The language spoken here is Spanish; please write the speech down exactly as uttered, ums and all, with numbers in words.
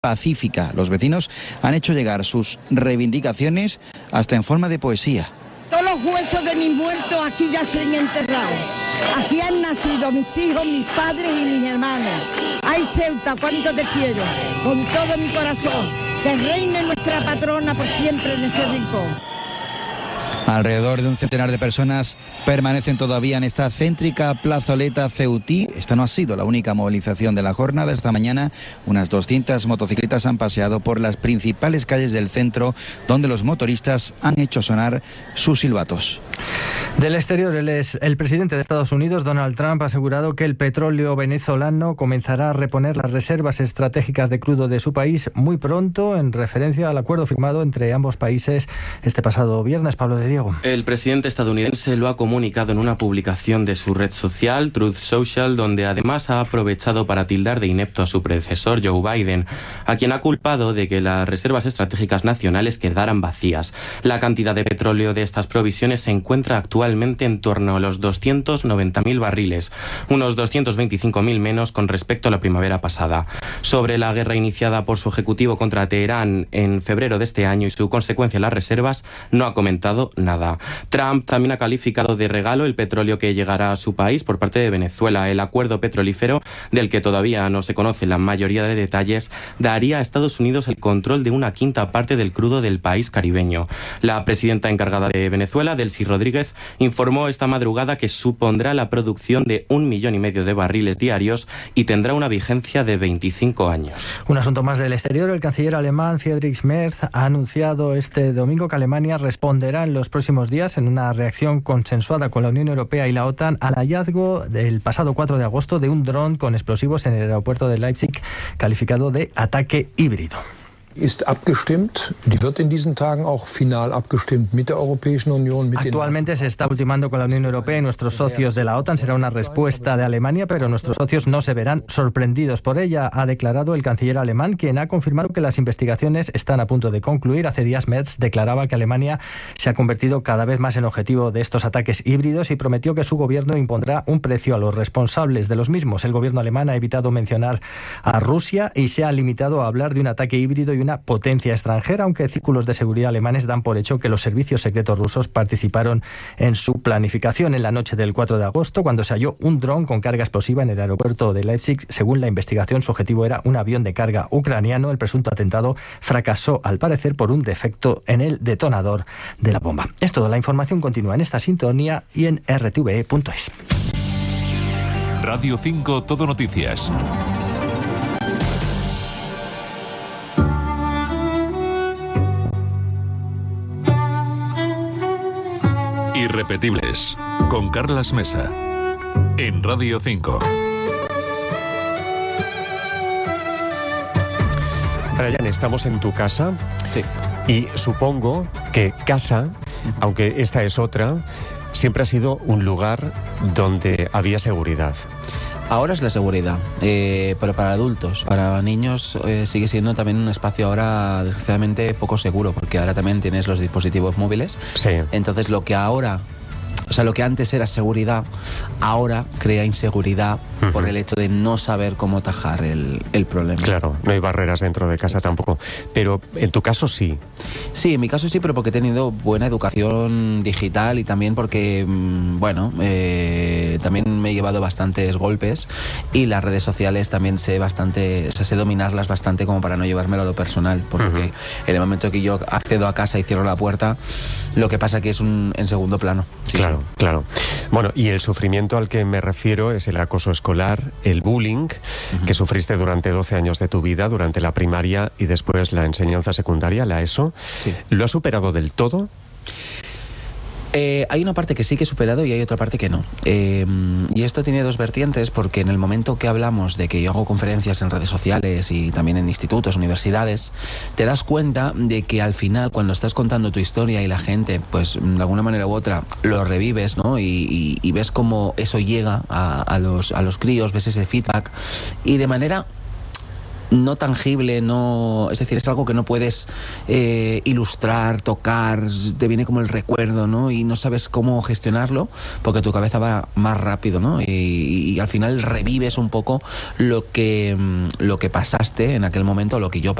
pacífica. Los vecinos han hecho llegar sus reivindicaciones hasta en forma de poesía. Todos los huesos de mis muertos aquí ya se han enterrado. Aquí han nacido mis hijos, mis padres y mis hermanos. Ay, Ceuta, cuánto te quiero, con todo mi corazón. Que reine nuestra patrona por siempre en este rincón. Alrededor de un centenar de personas permanecen todavía en esta céntrica plazoleta ceutí. Esta no ha sido la única movilización de la jornada. Esta mañana unas doscientas motocicletas han paseado por las principales calles del centro, donde los motoristas han hecho sonar sus silbatos. Del exterior, el, es, el presidente de Estados Unidos, Donald Trump, ha asegurado que el petróleo venezolano comenzará a reponer las reservas estratégicas de crudo de su país muy pronto, en referencia al acuerdo firmado entre ambos países este pasado viernes. Pablo de Diego. El presidente estadounidense lo ha comunicado en una publicación de su red social, Truth Social, donde además ha aprovechado para tildar de inepto a su predecesor, Joe Biden, a quien ha culpado de que las reservas estratégicas nacionales quedaran vacías. La cantidad de petróleo de estas provisiones se encuentra actualmente en torno a los doscientos noventa mil barriles, unos doscientos veinticinco mil menos con respecto a la primavera pasada. Sobre la guerra iniciada por su ejecutivo contra Teherán en febrero de este año y su consecuencia en las reservas, no ha comentado nada. Trump también ha calificado de regalo el petróleo que llegará a su país por parte de Venezuela. El acuerdo petrolífero, del que todavía no se conoce la mayoría de detalles, daría a Estados Unidos el control de una quinta parte del crudo del país caribeño. La presidenta encargada de Venezuela, Delcy Rodríguez, informó esta madrugada que supondrá la producción de un millón y medio de barriles diarios y tendrá una vigencia de veinticinco años. Un asunto más del exterior. El canciller alemán Friedrich Merz ha anunciado este domingo que Alemania responderá en los próximos días en una reacción consensuada con la Unión Europea y la OTAN al hallazgo del pasado cuatro de agosto de un dron con explosivos en el aeropuerto de Leipzig, calificado de ataque híbrido. Ist abgestimmt, die wird in diesen Tagen auch final abgestimmt mit der Europäischen Union. Mit Actualmente se está ultimando con la Unión Europea y nuestros socios de la OTAN. Será una respuesta de Alemania, pero nuestros socios no se verán sorprendidos por ella, ha declarado el canciller alemán, quien ha confirmado que las investigaciones están a punto de concluir. Hace días Merz declaraba que Alemania se ha convertido cada vez más en objetivo de estos ataques híbridos y prometió que su gobierno impondrá un precio a los responsables de los mismos. El gobierno alemán ha evitado mencionar a Rusia y se ha limitado a hablar de un ataque híbrido y una potencia extranjera, aunque círculos de seguridad alemanes dan por hecho que los servicios secretos rusos participaron en su planificación. En la noche del cuatro de agosto, cuando se halló un dron con carga explosiva en el aeropuerto de Leipzig, según la investigación, su objetivo era un avión de carga ucraniano. El presunto atentado fracasó, al parecer, por un defecto en el detonador de la bomba. Es todo. La información continúa en esta sintonía y en r t v e punto es. Radio cinco Todo Noticias. Irrepetibles, con Carlas Mesa, en Radio cinco. Brian, estamos en tu casa. Sí. Y supongo que casa, aunque esta es otra, siempre ha sido un lugar donde había seguridad. Ahora es la seguridad, eh, pero para adultos, para niños eh, sigue siendo también un espacio ahora desgraciadamente poco seguro, porque ahora también tienes los dispositivos móviles. Sí. Entonces lo que ahora, o sea, lo que antes era seguridad, ahora crea inseguridad uh-huh. por el hecho de no saber cómo atajar el, el problema. Claro, no hay barreras dentro de casa. Exacto. Tampoco. Pero en tu caso sí. Sí, en mi caso sí, pero porque he tenido buena educación digital y también porque, bueno, eh, también me he llevado bastantes golpes y las redes sociales también sé bastante, o sea, sé dominarlas bastante como para no llevármelo a lo personal, porque uh-huh. en el momento que yo accedo a casa y cierro la puerta, lo que pasa que es un en segundo plano. Sí, claro, sí. claro. Bueno, y el sufrimiento al que me refiero es el acoso escolar, el bullying, uh-huh. que sufriste durante doce años de tu vida, durante la primaria y después la enseñanza secundaria, la ESO. Sí. ¿Lo has superado del todo? Eh, hay una parte que sí que he superado y hay otra parte que no. Eh, y esto tiene dos vertientes, porque en el momento que hablamos de que yo hago conferencias en redes sociales y también en institutos, universidades, te das cuenta de que al final, cuando estás contando tu historia y la gente, pues de alguna manera u otra, lo revives, ¿no? Y, y, y ves cómo eso llega a, a, los, a los críos, ves ese feedback y de manera no tangible, no, es decir, es algo que no puedes eh, ilustrar, tocar, te viene como el recuerdo, ¿no? Y no sabes cómo gestionarlo porque tu cabeza va más rápido, ¿no? Y, y al final revives un poco lo que, lo que pasaste en aquel momento, lo que yo